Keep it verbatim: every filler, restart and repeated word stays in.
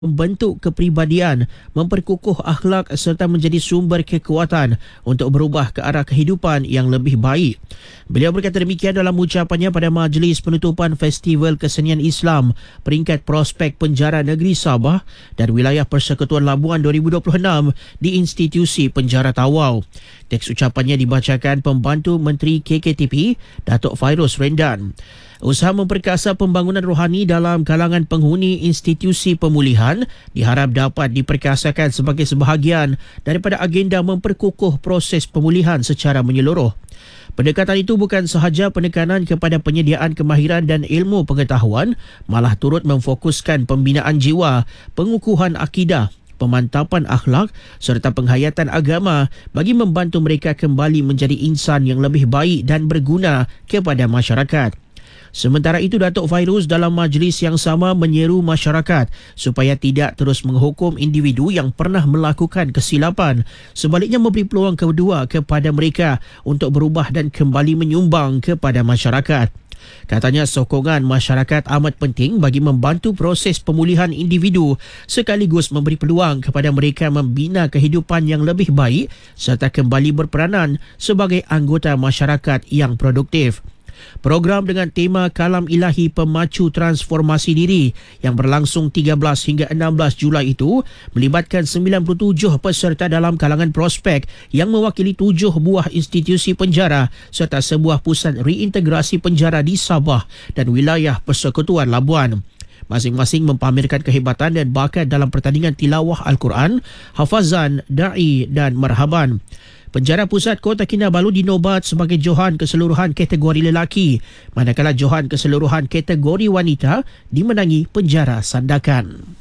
membentuk kepribadian, memperkukuh akhlak serta menjadi sumber kekuatan untuk berubah ke arah kehidupan yang lebih baik. Beliau berkata demikian dalam ucapannya pada majlis penutupan Festival Kesenian Islam peringkat prospek penjara negeri Sabah dan wilayah Persekutuan Labuan dua ribu dua puluh enam di Institusi Penjara Tawau. Teks ucapannya dibacakan Pembantu Menteri K K T P, Datuk Fairuz Rendan. Usaha memperkasa pembangunan rohani dalam kalangan penghuni institusi pemulihan diharap dapat diperkasakan sebagai sebahagian daripada agenda memperkukuh proses pemulihan secara menyeluruh. Pendekatan itu bukan sahaja penekanan kepada penyediaan kemahiran dan ilmu pengetahuan, malah turut memfokuskan pembinaan jiwa, pengukuhan akidah, pemantapan akhlak serta penghayatan agama bagi membantu mereka kembali menjadi insan yang lebih baik dan berguna kepada masyarakat. Sementara itu, Datuk Fairuz dalam majlis yang sama menyeru masyarakat supaya tidak terus menghukum individu yang pernah melakukan kesilapan. Sebaliknya memberi peluang kedua kepada mereka untuk berubah dan kembali menyumbang kepada masyarakat. Katanya sokongan masyarakat amat penting bagi membantu proses pemulihan individu sekaligus memberi peluang kepada mereka membina kehidupan yang lebih baik serta kembali berperanan sebagai anggota masyarakat yang produktif. Program dengan tema Kalam Ilahi Pemacu Transformasi Diri yang berlangsung tiga belas hingga enam belas Julai itu melibatkan sembilan puluh tujuh peserta dalam kalangan prospek yang mewakili tujuh buah institusi penjara serta sebuah pusat reintegrasi penjara di Sabah dan wilayah Persekutuan Labuan. Masing-masing mempamerkan kehebatan dan bakat dalam pertandingan tilawah Al-Quran, hafazan, da'i dan marhaban. Penjara Pusat Kota Kinabalu dinobat sebagai Johan Keseluruhan kategori lelaki, manakala Johan Keseluruhan kategori wanita dimenangi Penjara Sandakan.